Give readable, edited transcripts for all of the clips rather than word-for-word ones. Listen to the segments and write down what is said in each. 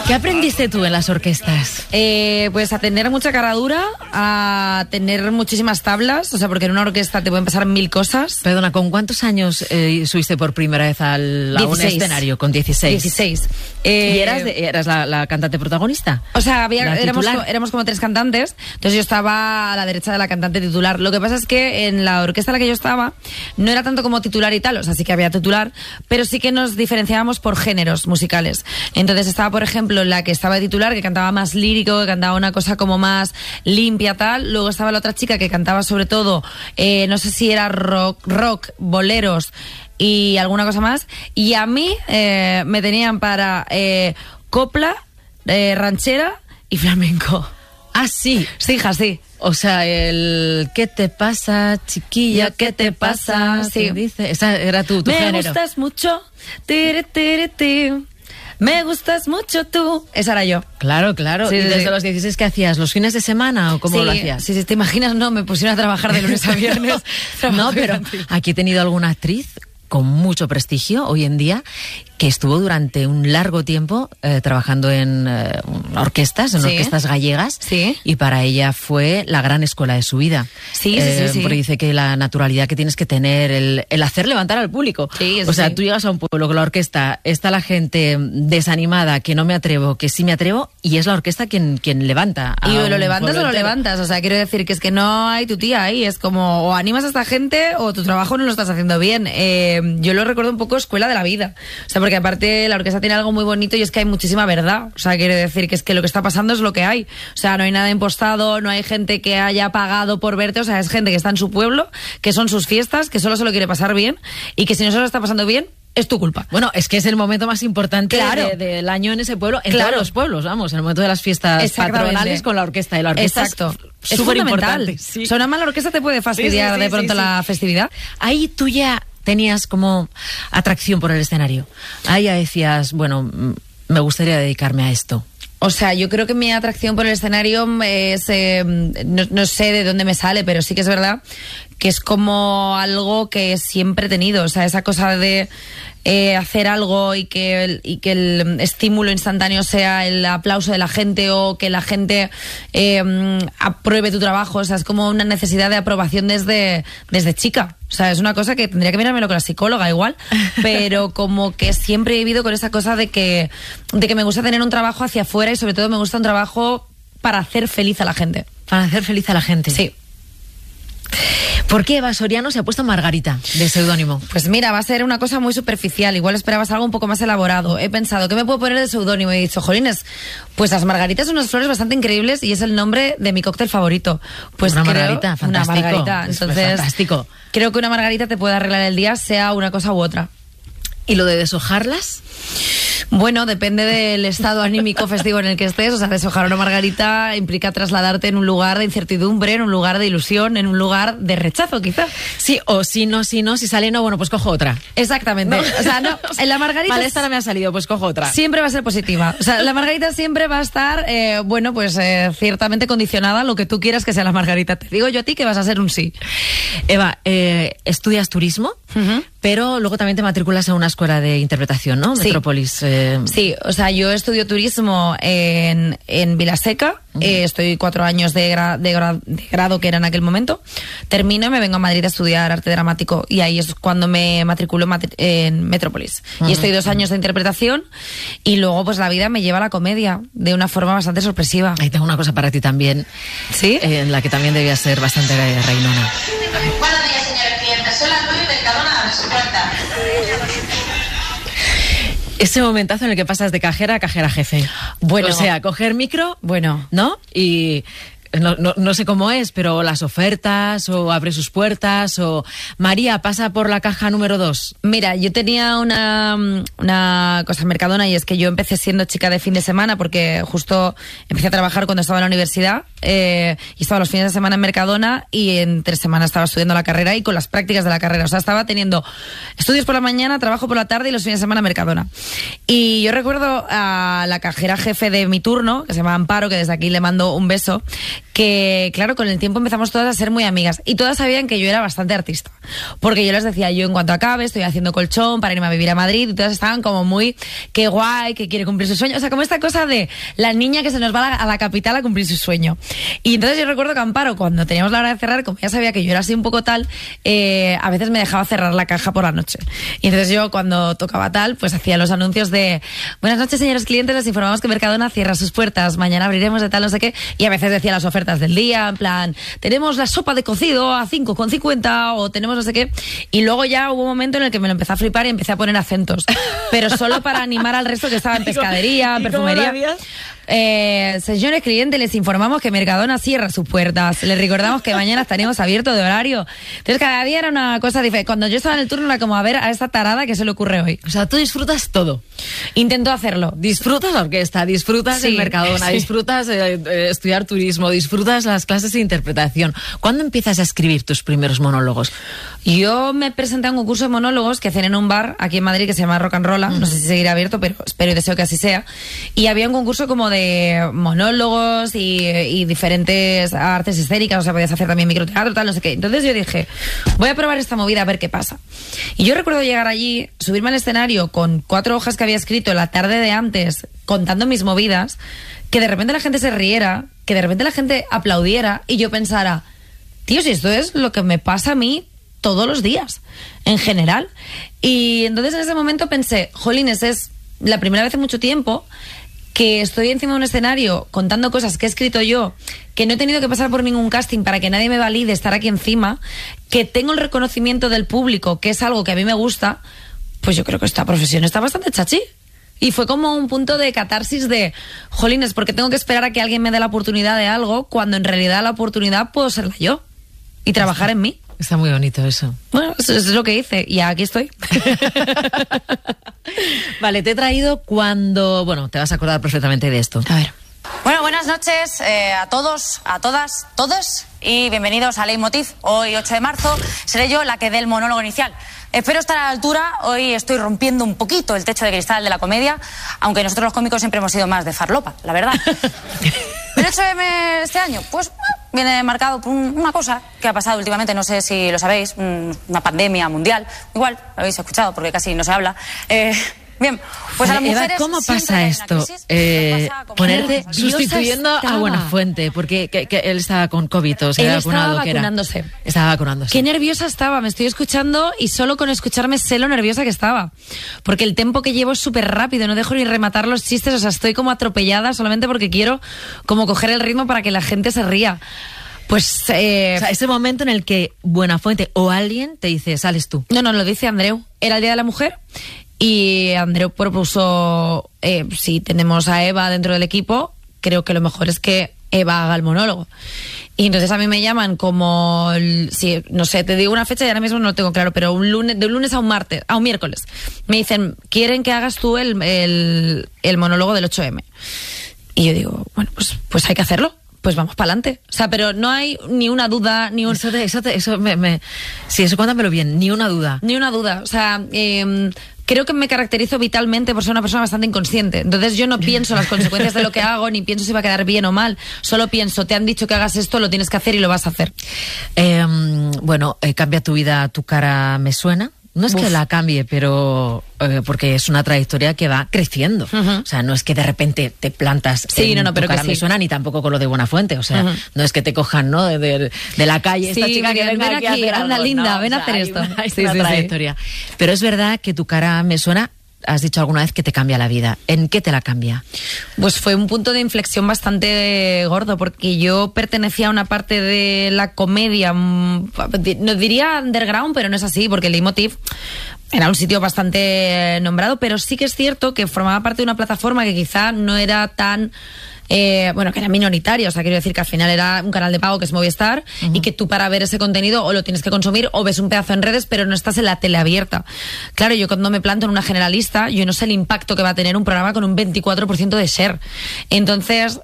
¿Qué aprendiste tú en las orquestas? Pues a tener mucha cara dura, a tener muchísimas tablas, o sea, porque en una orquesta te pueden pasar 1000 cosas. Perdona, ¿con cuántos años subiste por primera vez a un escenario? Con 16. 16. ¿Y eras la cantante protagonista? O sea, éramos como 3 cantantes, entonces yo estaba a la derecha de la cantante titular. Lo que pasa es que en la orquesta en la que yo estaba no era tanto como titular y tal, o sea, sí que había titular, pero sí que nos diferenciábamos por géneros musicales. Entonces estaba, por ejemplo, la que estaba de titular, que cantaba más lírico, que cantaba una cosa como más limpia, tal. Luego estaba la otra chica que cantaba sobre todo, no sé si era rock, boleros y alguna cosa más. Y a mí me tenían para copla, ranchera y flamenco. Ah, sí. Sí, hija, sí. O sea, el ¿qué te pasa, chiquilla? ¿Qué te pasa? Sí. Dice? Esa era tu género. Me gustas mucho, tiri, tiri, tiri. Me gustas mucho tú. Esa era yo. Claro. Sí, ¿Y desde sí. los 16 qué hacías? ¿Los fines de semana o cómo lo hacías? Sí, te imaginas, no, me pusieron a trabajar de lunes a viernes. No, pero aquí he tenido alguna actriz con mucho prestigio hoy en día que estuvo durante un largo tiempo trabajando en orquestas, en orquestas gallegas, y para ella fue la gran escuela de su vida. Sí. Porque dice que la naturalidad que tienes que tener, el hacer levantar al público. O sea, tú llegas a un pueblo con la orquesta, está la gente desanimada, que no me atrevo, que sí me atrevo, y es la orquesta quien levanta. Y o lo levantas o lo levantas. O sea, quiero decir que es que no hay tu tía ahí. Es como, o animas a esta gente o tu trabajo no lo estás haciendo bien. Yo lo recuerdo un poco escuela de la vida. O sea, porque aparte la orquesta tiene algo muy bonito y es que hay muchísima verdad. O sea, quiero decir que es que lo que está pasando es lo que hay. O sea, no hay nada impostado, no hay gente que haya pagado por verte. O sea, es gente que está en su pueblo, que son sus fiestas, que solo se lo quiere pasar bien y que si no se lo está pasando bien, es tu culpa. Bueno, es que es el momento más importante del año en ese pueblo, en todos los pueblos, vamos, en el momento de las fiestas patronales con la orquesta. Y la orquesta es súper importante. Sí. O sea, una mala orquesta te puede fastidiar de pronto la festividad. Ahí tú ya tenías como atracción por el escenario. Ahí ya decías, bueno, me gustaría dedicarme a esto. O sea, yo creo que mi atracción por el escenario es, no sé de dónde me sale, pero sí que es verdad que es como algo que siempre he tenido. O sea, esa cosa de hacer algo y que el estímulo instantáneo sea el aplauso de la gente o que la gente apruebe tu trabajo. O sea, es como una necesidad de aprobación desde chica. O sea, es una cosa que tendría que mirármelo con la psicóloga igual, pero como que siempre he vivido con esa cosa de que me gusta tener un trabajo hacia afuera y sobre todo me gusta un trabajo para hacer feliz a la gente. Para hacer feliz a la gente. Sí. ¿Por qué Eva Soriano se ha puesto Margarita de seudónimo? Pues mira, va a ser una cosa muy superficial. Igual esperabas algo un poco más elaborado. He pensado, ¿qué me puedo poner de seudónimo? Y he dicho, jolines, pues las margaritas son unas flores bastante increíbles y es el nombre de mi cóctel favorito. Pues una margarita, fantástico. Una margarita. Entonces, fantástico. Creo que una margarita te puede arreglar el día, sea una cosa u otra. ¿Y lo de deshojarlas? Bueno, depende del estado anímico festivo en el que estés. O sea, deshojar una margarita implica trasladarte en un lugar de incertidumbre, en un lugar de ilusión, en un lugar de rechazo, quizá. Sí, o si sale no, bueno, pues cojo otra. Exactamente. ¿No? O sea, no, en la margarita... Vale, esta no me ha salido, pues cojo otra. Siempre va a ser positiva. O sea, la margarita siempre va a estar, ciertamente condicionada a lo que tú quieras que sea la margarita. Te digo yo a ti que vas a ser un sí. Eva, estudias turismo, pero luego también te matriculas a una escuela de interpretación, ¿no? Sí. Metrópolis. Sí, o sea, yo estudio turismo en Vilaseca. Estoy 4 años de grado que era en aquel momento. Termino y me vengo a Madrid a estudiar arte dramático y ahí es cuando me matriculo en Metrópolis. Y estoy 2 años de interpretación y luego pues la vida me lleva a la comedia de una forma bastante sorpresiva. Ahí tengo una cosa para ti también. ¿Sí? En la que también debías ser bastante reinona. Buenos días, señores clientes. Son las 9 y Mercadona abre su puerta. Ese momentazo en el que pasas de cajera a cajera jefe. Bueno, o sea, coger micro, bueno, ¿no? Y no sé cómo es, pero las ofertas, o abre sus puertas, o María, pasa por la caja número 2. Mira, yo tenía una cosa en Mercadona y es que yo empecé siendo chica de fin de semana porque justo empecé a trabajar cuando estaba en la universidad y estaba los fines de semana en Mercadona y entre semana estaba estudiando la carrera y con las prácticas de la carrera. O sea, estaba teniendo estudios por la mañana, trabajo por la tarde y los fines de semana en Mercadona. Y yo recuerdo a la cajera jefe de mi turno, que se llama Amparo, que desde aquí le mando un beso, que claro, con el tiempo empezamos todas a ser muy amigas y todas sabían que yo era bastante artista, porque yo les decía, yo en cuanto acabe estoy haciendo colchón para irme a vivir a Madrid, y todas estaban como muy, qué guay, que quiere cumplir su sueño, o sea, como esta cosa de la niña que se nos va a la capital a cumplir su sueño. Y entonces yo recuerdo que Amparo, cuando teníamos la hora de cerrar, como ya sabía que yo era así un poco tal, a veces me dejaba cerrar la caja por la noche. Y entonces yo, cuando tocaba tal, pues hacía los anuncios de, buenas noches señores clientes, les informamos que Mercadona cierra sus puertas, mañana abriremos de tal no sé qué, y a veces decía las ofertas del día, en plan, tenemos la sopa de cocido a 5,50 o tenemos no sé qué, y luego ya hubo un momento en el que me lo empecé a flipar y empecé a poner acentos, pero solo para animar al resto que estaba en pescadería, en perfumería. Señores clientes, les informamos que Mercadona cierra sus puertas, les recordamos que mañana estaremos abiertos de horario. Entonces cada día era una cosa diferente. Cuando yo estaba en el turno era como, a ver a esta tarada que se le ocurre hoy. O sea, tú disfrutas todo. Intento hacerlo. Disfrutas la orquesta, disfrutas el Mercadona, disfrutas estudiar turismo, disfrutas las clases de interpretación. ¿Cuándo empiezas a escribir tus primeros monólogos? Yo me presenté a un concurso de monólogos que hacen en un bar aquí en Madrid que se llama Rock and Roll, no sé si seguirá abierto, pero espero y deseo que así sea. Y había un concurso como de monólogos y diferentes artes escénicas, o sea, podías hacer también microteatro, tal, no sé qué. Entonces yo dije, voy a probar esta movida a ver qué pasa. Y yo recuerdo llegar allí, subirme al escenario con 4 hojas que había escrito la tarde de antes, contando mis movidas, que de repente la gente se riera, que de repente la gente aplaudiera y yo pensara, tío, si esto es lo que me pasa a mí todos los días, en general. Y entonces en ese momento pensé, jolines, es la primera vez en mucho tiempo que estoy encima de un escenario contando cosas que he escrito yo, que no he tenido que pasar por ningún casting para que nadie me valide estar aquí encima, que tengo el reconocimiento del público, que es algo que a mí me gusta, pues yo creo que esta profesión está bastante chachi. Y fue como un punto de catarsis de, jolines, porque tengo que esperar a que alguien me dé la oportunidad de algo, cuando en realidad la oportunidad puedo serla yo y trabajar en mí. Está muy bonito eso. Bueno, eso es lo que hice y aquí estoy. Vale, te he traído cuando... Bueno, te vas a acordar perfectamente de esto. A ver. Bueno, buenas noches a todos, a todas, todos y bienvenidos a Leitmotiv. Hoy, 8 de marzo, seré yo la que dé el monólogo inicial. Espero estar a la altura. Hoy estoy rompiendo un poquito el techo de cristal de la comedia, aunque nosotros los cómicos siempre hemos sido más de farlopa, la verdad. El 8M este año, pues viene marcado por una cosa que ha pasado últimamente, no sé si lo sabéis, una pandemia mundial. Igual lo habéis escuchado porque casi no se habla. Bien, pues a las mujeres... Eva, ¿cómo pasa esto? Ponerte sustituyendo a Buenafuente, porque que él estaba con COVID, o se había vacunado. Estaba vacunándose. Qué nerviosa estaba, me estoy escuchando y solo con escucharme sé lo nerviosa que estaba. Porque el tempo que llevo es súper rápido, no dejo ni rematar los chistes, o sea, estoy como atropellada solamente porque quiero como coger el ritmo para que la gente se ría. Pues... o sea, ese momento en el que Buenafuente o alguien te dice, sales tú. No, lo dice Andreu. Era el Día de la Mujer. Y Andreu propuso, si tenemos a Eva dentro del equipo, creo que lo mejor es que Eva haga el monólogo. Y entonces a mí me llaman como, no sé, te digo una fecha y ahora mismo no lo tengo claro, pero de un lunes a un miércoles. Me dicen, quieren que hagas tú el monólogo del 8M. Y yo digo, bueno, pues hay que hacerlo. Pues vamos para adelante. O sea, pero no hay ni una duda, ni un... Sí, eso cuéntamelo bien, ni una duda. Ni una duda. O sea, creo que me caracterizo vitalmente por ser una persona bastante inconsciente. Entonces yo no pienso las consecuencias de lo que hago, ni pienso si va a quedar bien o mal. Solo pienso, te han dicho que hagas esto, lo tienes que hacer y lo vas a hacer. Cambia tu vida, tu cara me suena. No es que la cambie, pero porque es una trayectoria que va creciendo. O sea, no es que de repente te plantas en tu cara me suena, ni tampoco con lo de Buenafuente. O sea, no es que te cojan, ¿no? de la calle, esta chica que venga aquí a hacer anda algo. linda, No, ven a hacer esto. Es una trayectoria. Pero es verdad que tu cara me suena. Has dicho alguna vez que te cambia la vida. ¿En qué te la cambia? Pues fue un punto de inflexión bastante gordo, porque yo pertenecía a una parte de la comedia, no diría underground, pero no es así, porque el Leitmotiv era un sitio bastante nombrado, pero sí que es cierto que formaba parte de una plataforma que quizá no era tan... que era minoritaria, o sea, quiero decir que al final era un canal de pago que es Movistar, y que tú para ver ese contenido o lo tienes que consumir o ves un pedazo en redes, pero no estás en la tele abierta. Claro, yo cuando me planto en una generalista, yo no sé el impacto que va a tener un programa con un 24% de share. hacer. Entonces,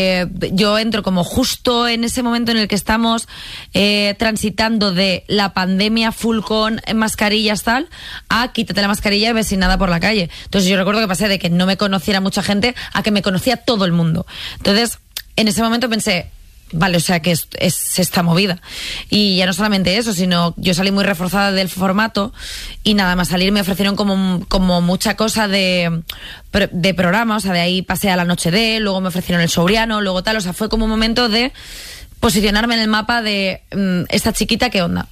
yo entro como justo en ese momento en el que estamos transitando de la pandemia full con mascarillas tal, a quítate la mascarilla y ves sin nada por la calle. Entonces yo recuerdo que pasé de que no me conociera mucha gente a que me conocía todo el mundo. Entonces, en ese momento pensé, vale, o sea que es esta movida. Y ya no solamente eso, sino yo salí muy reforzada del formato y nada más salir me ofrecieron como mucha cosa de programa, o sea, de ahí pasé a La Noche de, luego me ofrecieron El Sobriano, luego tal, o sea, fue como un momento de posicionarme en el mapa de esta chiquita, ¿qué onda?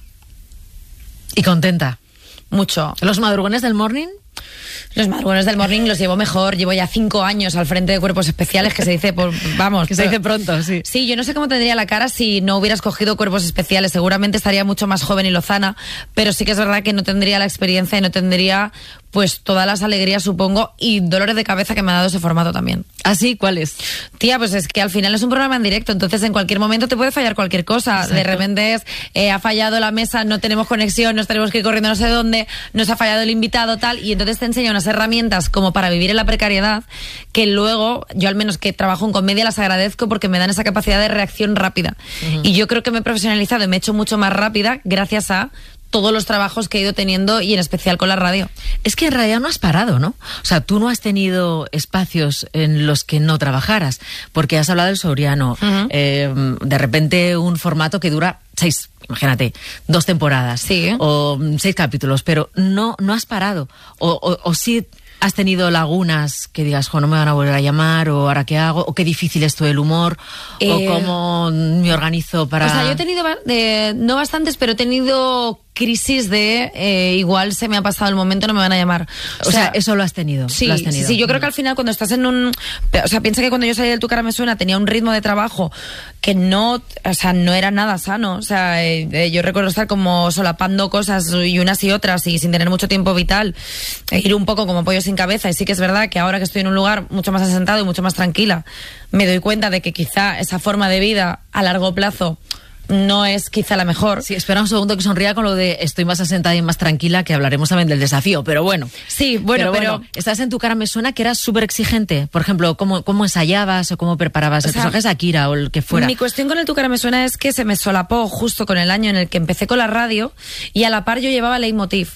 ¿Y contenta? Mucho. ¿Los madrugones del morning? Los madrugones del morning los llevo mejor. Llevo ya 5 años al frente de Cuerpos Especiales, que se dice, vamos... que se dice pronto, sí. Sí, yo no sé cómo tendría la cara si no hubieras cogido Cuerpos Especiales. Seguramente estaría mucho más joven y lozana, pero sí que es verdad que no tendría la experiencia y no tendría, pues, todas las alegrías, supongo, y dolores de cabeza que me ha dado ese formato también. ¿Ah, sí? ¿Cuál es? Tía, pues es que al final es un programa en directo, entonces en cualquier momento te puede fallar cualquier cosa. Exacto. De repente ha fallado la mesa, no tenemos conexión, nos tenemos que ir corriendo no sé dónde, nos ha fallado el invitado, tal, y entonces te enseña unas herramientas como para vivir en la precariedad, que luego, yo al menos que trabajo en comedia, las agradezco porque me dan esa capacidad de reacción rápida. Uh-huh. Y yo creo que me he profesionalizado y me he hecho mucho más rápida gracias a todos los trabajos que he ido teniendo y en especial con la radio. Es que en realidad no has parado, ¿no? O sea, tú no has tenido espacios en los que no trabajaras, porque has hablado del Sobriano, uh-huh. De repente un formato que dura 6, imagínate, 2 temporadas, sí, o 6 capítulos, pero no has parado, o sí has tenido lagunas que digas, no me van a volver a llamar, o ahora qué hago, o qué difícil es todo el humor, o cómo me organizo para... O sea, yo he tenido, no bastantes, pero he tenido crisis de igual se me ha pasado el momento, no me van a llamar. O sea, eso lo has tenido. Sí, lo has tenido. Sí, yo creo que al final cuando estás en un... O sea, piensa que cuando yo salí del Tu Cara Me Suena tenía un ritmo de trabajo que no, o sea, no era nada sano. O sea, yo recuerdo estar como solapando cosas y unas y otras y sin tener mucho tiempo vital, ir un poco como pollo sin cabeza. Y sí que es verdad que ahora que estoy en un lugar mucho más asentado y mucho más tranquila, me doy cuenta de que quizá esa forma de vida a largo plazo no es quizá la mejor. Sí, espera un segundo que sonría con lo de estoy más asentada y más tranquila, que hablaremos también del desafío, pero bueno. Sí, bueno, pero estás en Tu Cara Me Suena, que eras súper exigente. Por ejemplo, ¿cómo ensayabas o cómo preparabas el personaje de Akira o el que fuera? Mi cuestión con el Tu Cara Me Suena es que se me solapó justo con el año en el que empecé con la radio y a la par yo llevaba Leitmotiv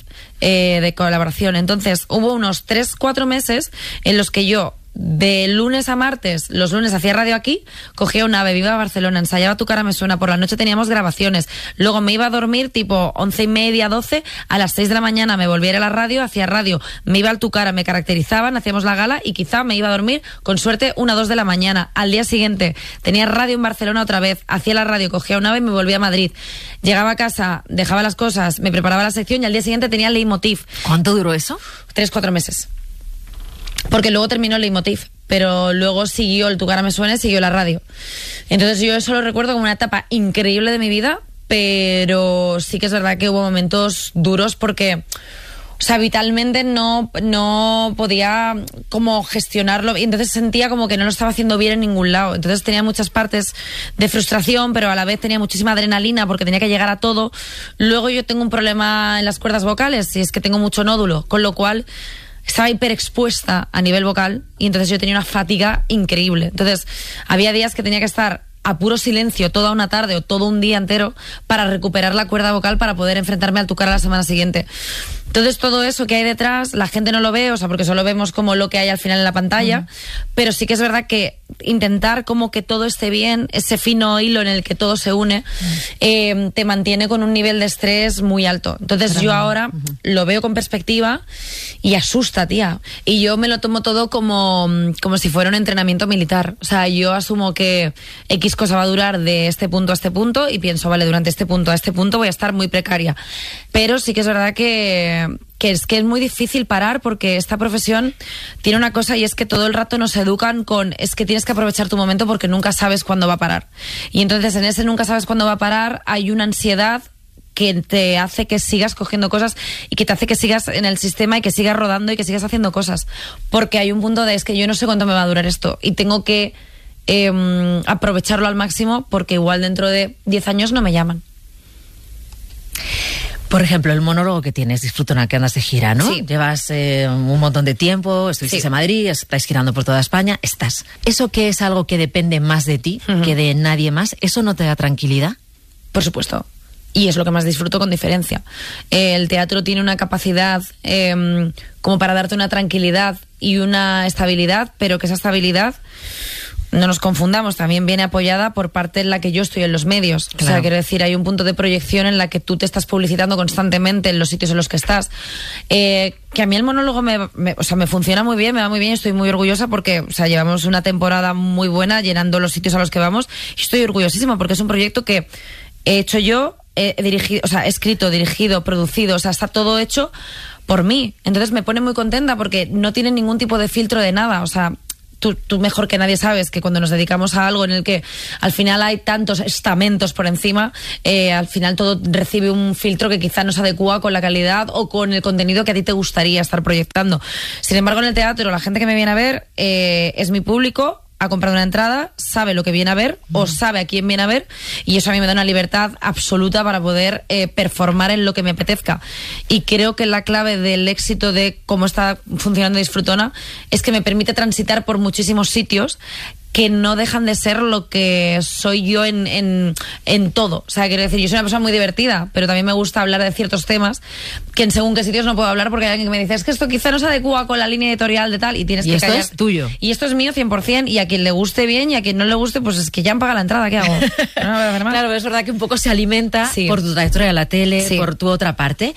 de colaboración. Entonces hubo unos 3-4 meses en los que yo, de lunes a martes, los lunes hacía radio aquí, cogía un AVE, iba a Barcelona, ensayaba Tu Cara Me Suena, por la noche teníamos grabaciones, luego me iba a dormir tipo 11:30, 12, a las 6 de la mañana me volviera a la radio, hacía radio, me iba al Tu Cara, me caracterizaban, hacíamos la gala y quizá me iba a dormir, con suerte, 1 o 2 de la mañana. Al día siguiente tenía radio en Barcelona otra vez, hacía la radio, cogía un AVE y me volvía a Madrid. Llegaba a casa, dejaba las cosas, me preparaba la sección y al día siguiente tenía Leitmotiv. ¿Cuánto duró eso? 3-4 meses. Porque luego terminó el Leitmotiv, pero luego siguió el Tu Cara Me Suena y siguió la radio. Entonces yo eso lo recuerdo como una etapa increíble de mi vida, pero sí que es verdad que hubo momentos duros porque, o sea, vitalmente no podía como gestionarlo y entonces sentía como que no lo estaba haciendo bien en ningún lado. Entonces tenía muchas partes de frustración, pero a la vez tenía muchísima adrenalina porque tenía que llegar a todo. Luego yo tengo un problema en las cuerdas vocales y es que tengo mucho nódulo, con lo cual estaba hiperexpuesta a nivel vocal y entonces yo tenía una fatiga increíble. Entonces había días que tenía que estar a puro silencio toda una tarde o todo un día entero para recuperar la cuerda vocal para poder enfrentarme al Tu Cara la semana siguiente. Entonces todo eso que hay detrás la gente no lo ve, o sea, porque solo vemos como lo que hay al final en la pantalla, pero sí que es verdad que intentar como que todo esté bien, ese fino hilo en el que todo se une, te mantiene con un nivel de estrés muy alto. Entonces yo ahora lo veo con perspectiva y asusta, tía. Y yo me lo tomo todo como si fuera un entrenamiento militar. O sea, yo asumo que X cosa va a durar de este punto a este punto y pienso, vale, durante este punto a este punto voy a estar muy precaria. Pero sí que es verdad que es muy difícil parar porque esta profesión tiene una cosa y es que todo el rato nos educan con es que tienes que aprovechar tu momento porque nunca sabes cuándo va a parar. Y entonces en ese nunca sabes cuándo va a parar hay una ansiedad que te hace que sigas cogiendo cosas y que te hace que sigas en el sistema y que sigas rodando y que sigas haciendo cosas. Porque hay un punto de es que yo no sé cuánto me va a durar esto y tengo que aprovecharlo al máximo porque igual dentro de 10 años no me llaman. Por ejemplo, el monólogo que tienes, Disfrutona, que andas de gira, ¿no? Sí. Llevas un montón de tiempo, estuviste en Madrid, estás girando por toda España, estás. ¿Eso que es algo que depende más de ti que de nadie más, eso no te da tranquilidad? Por supuesto. Y es lo que más disfruto con diferencia. El teatro tiene una capacidad como para darte una tranquilidad y una estabilidad, pero que esa estabilidad, no nos confundamos, también viene apoyada por parte en la que yo estoy en los medios. Claro. O sea, quiero decir, hay un punto de proyección en la que tú te estás publicitando constantemente en los sitios en los que estás. Que a mí el monólogo me funciona muy bien, me va muy bien, estoy muy orgullosa porque, o sea, llevamos una temporada muy buena llenando los sitios a los que vamos y estoy orgullosísima porque es un proyecto que he hecho yo, he dirigido, o sea, he escrito, dirigido, producido, o sea, está todo hecho por mí. Entonces me pone muy contenta porque no tiene ningún tipo de filtro de nada, o sea, Tú mejor que nadie sabes que cuando nos dedicamos a algo en el que al final hay tantos estamentos por encima, al final todo recibe un filtro que quizá no se adecua con la calidad o con el contenido que a ti te gustaría estar proyectando. Sin embargo, en el teatro, la gente que me viene a ver es mi público, ha comprado una entrada, sabe lo que viene a ver o sabe a quién viene a ver, y eso a mí me da una libertad absoluta para poder performar en lo que me apetezca. Y creo que la clave del éxito de cómo está funcionando Disfrutona es que me permite transitar por muchísimos sitios que no dejan de ser lo que soy yo en todo. O sea, quiero decir, yo soy una persona muy divertida, pero también me gusta hablar de ciertos temas que en según qué sitios no puedo hablar porque hay alguien que me dice, es que esto quizá no se adecua con la línea editorial de tal, y tienes que callar. Y esto es tuyo. Y esto es mío 100%, y a quien le guste bien y a quien no le guste, pues es que ya han pagado la entrada, ¿qué hago? ¿No? Claro, es verdad que un poco se alimenta por tu trayectoria de la tele, por tu otra parte.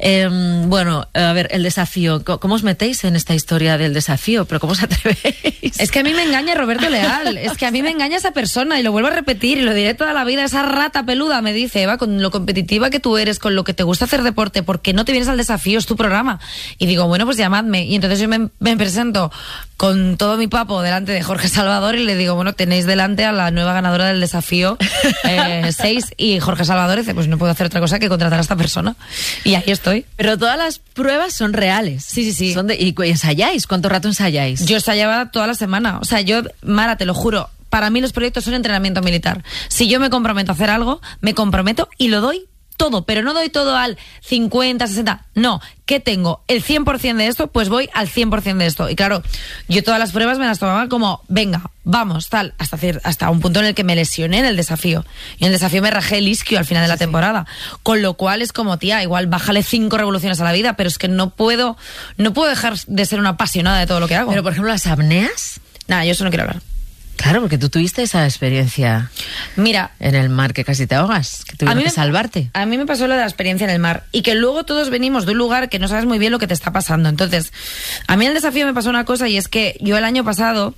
Bueno, a ver, el desafío. ¿Cómo os metéis en esta historia del desafío? ¿Pero cómo os atrevéis? Es que a mí me engaña Roberto Leal, es que a mí me engaña esa persona y lo vuelvo a repetir y lo diré toda la vida. Esa rata peluda me dice, Eva, con lo competitiva que tú eres, con lo que te gusta hacer deporte, ¿por qué no te vienes al desafío? Es tu programa. Y digo, bueno, pues llamadme. Y entonces yo me presento con todo mi papo delante de Jorge Salvador y le digo, bueno, tenéis delante a la nueva ganadora del desafío 6, y Jorge Salvador dice, pues no puedo hacer otra cosa que contratar a esta persona. Y ahí estoy. Pero todas las pruebas son reales. Sí. ¿Y ensayáis? ¿Cuánto rato ensayáis? Yo ensayaba toda la semana. O sea, Mara, te lo juro, para mí los proyectos son entrenamiento militar. Si yo me comprometo a hacer algo, me comprometo y lo doy todo, pero no doy todo al 50, 60, no, ¿qué tengo? El 100% de esto, pues voy al 100% de esto. Y claro, yo todas las pruebas me las tomaba como, venga, vamos, tal, hasta un punto en el que me lesioné en el desafío. Y en el desafío me rajé el isquio al final de la temporada. Con lo cual es como, tía, igual bájale 5 revoluciones a la vida, pero es que no puedo dejar de ser una apasionada de todo lo que hago. Pero, por ejemplo, las apneas. Nada, yo eso no quiero hablar. Claro, porque tú tuviste esa experiencia. Mira, en el mar, que casi te ahogas, que tuvieron que salvarte. A mí me pasó lo de la experiencia en el mar y que luego todos venimos de un lugar que no sabes muy bien lo que te está pasando. Entonces, a mí en el desafío me pasó una cosa, y es que yo el año pasado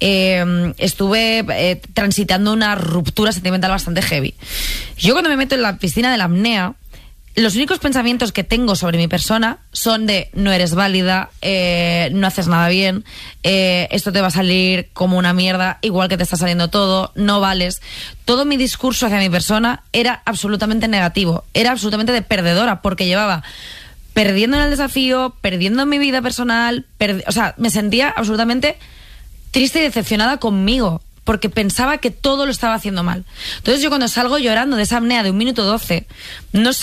estuve transitando una ruptura sentimental bastante heavy. Yo cuando me meto en la piscina de la apnea, los únicos pensamientos que tengo sobre mi persona son de no eres válida, no haces nada bien, esto te va a salir como una mierda, igual que te está saliendo todo, no vales. Todo mi discurso hacia mi persona era absolutamente negativo, era absolutamente de perdedora, porque llevaba perdiendo en el desafío, perdiendo en mi vida personal, o sea, me sentía absolutamente triste y decepcionada conmigo, porque pensaba que todo lo estaba haciendo mal. Entonces yo cuando salgo llorando de esa apnea de 1 minuto 12, no